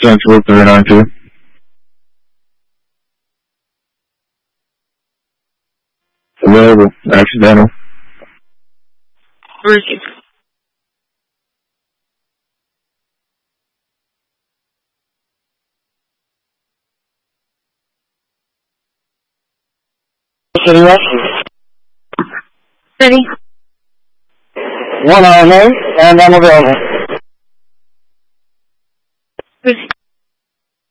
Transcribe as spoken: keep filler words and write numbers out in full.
Central three nine two. Available. Accidental. Receive. City Rescue. City. One hour name, and I'm available. Receive.